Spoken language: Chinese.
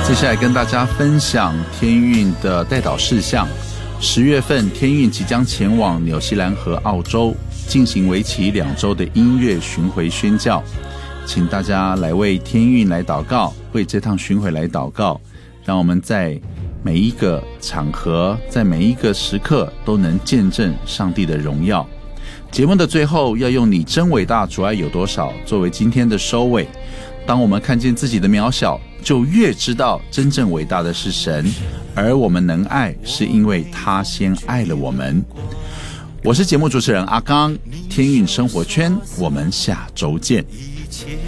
接下来跟大家分享天运的代祷事项。10月份天运即将前往纽西兰和澳洲，进行为期2周的音乐巡回宣教，请大家来为天运来祷告，为这趟巡回来祷告，让我们在每一个场合，在每一个时刻都能见证上帝的荣耀。节目的最后要用你真伟大，主爱有多少作为今天的收尾。当我们看见自己的渺小，就越知道真正伟大的是神，而我们能爱是因为他先爱了我们。我是节目主持人阿刚，天运生活圈，我们下周见。